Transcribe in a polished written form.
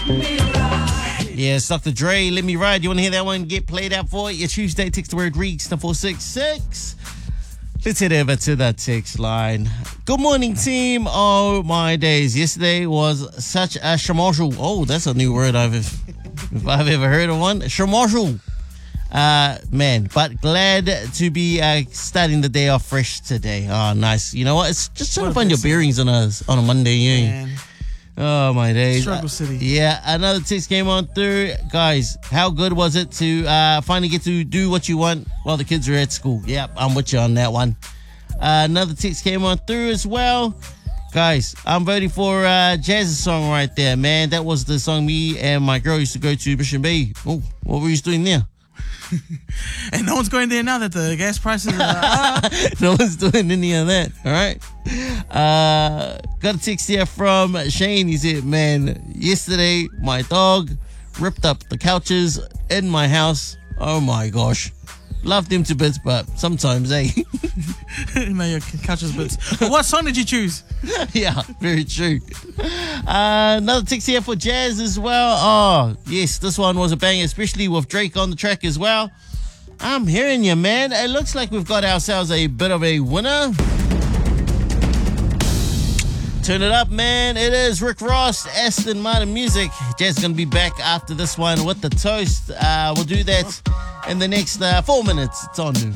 Yeah, it's Dr. Dre, Let Me Ride. You want to hear that one get played out for you? Your Tuesday, text the word REEKS to 466. Let's head over to that text line. Good morning, team. Oh, my days. Yesterday was such a shamoshul. Oh, that's a new word if I've ever heard of one. Shamoshul. Man, but glad to be starting the day off fresh today. Oh, nice. You know what? It's just trying to find your bearings on a Monday. Yeah. Man. Oh, my days. Struggle City. Yeah, another text came on through. Guys, how good was it to finally get to do what you want while the kids are at school? Yep, I'm with you on that one. Another text came on through as well. Guys, I'm voting for Jazz's song right there, man. That was the song me and my girl used to go to Mission Bay. Oh, what were you doing there? And no one's going there now that the gas prices are up. No one's doing any of that. All right. Got a text here from Shane. He said, man, yesterday my dog ripped up the couches in my house. Oh my gosh. Love them to bits, but sometimes, eh? No, your couches bits. But what song did you choose? Yeah, very true. Another text here for Jazz as well. Oh, yes, this one was a banger, especially with Drake on the track as well. I'm hearing you, man. It looks like we've got ourselves a bit of a winner. Turn it up, man. It is Rick Ross, Aston Martin Music. Jazz is going to be back after this one with the toast. We'll do that in the next 4 minutes. It's on.